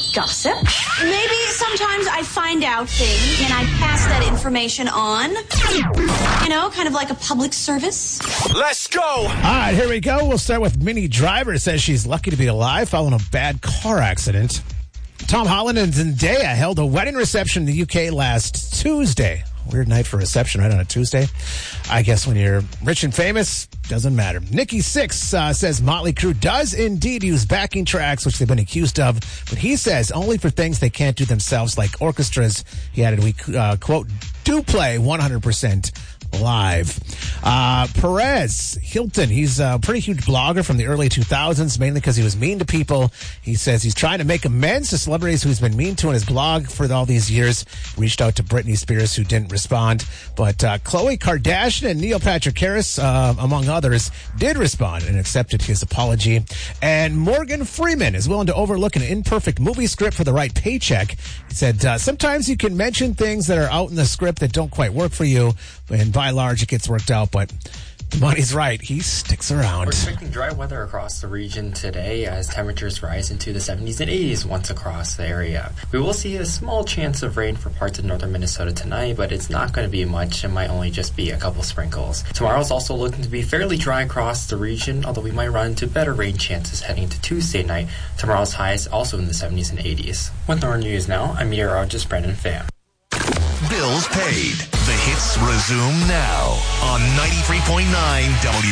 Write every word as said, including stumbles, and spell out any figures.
gossip. Maybe sometimes I find out things and I pass that information on. You know, kind of like a public service. Let's go! All right, here we go. We'll start with Minnie Driver. Says she's lucky to be alive following a bad car accident. Tom Holland and Zendaya held a wedding reception in the U K last Tuesday. Weird night for reception, right, on a Tuesday. I guess when you're rich and famous, doesn't matter. Nikki Sixx uh, says Motley Crue does indeed use backing tracks, which they've been accused of, but he says only for things they can't do themselves, like orchestras. He added, we, uh, quote, do play one hundred percent live. Uh, Perez Hilton, he's a pretty huge blogger from the early two thousands, mainly because he was mean to people. He says he's trying to make amends to celebrities who he's been mean to on his blog for all these years. Reached out to Britney Spears, who didn't respond. But uh, Khloe Kardashian and Neil Patrick Harris, uh, among others, did respond and accepted his apology. And Morgan Freeman is willing to overlook an imperfect movie script for the right paycheck. He said, uh, sometimes you can mention things that are out in the script that don't quite work for you, and by and large, it gets worked out, but the money's right. He sticks around. We're expecting dry weather across the region today as temperatures rise into the seventies and eighties once across the area. We will see a small chance of rain for parts of northern Minnesota tonight, but it's not going to be much. It might only just be a couple sprinkles. Tomorrow's also looking to be fairly dry across the region, although we might run into better rain chances heading to Tuesday night. Tomorrow's high is also in the seventies and eighties. With Northern News Now, I'm meteorologist Brendan Pham. Bills paid. The hits resume now on ninety-three point nine W.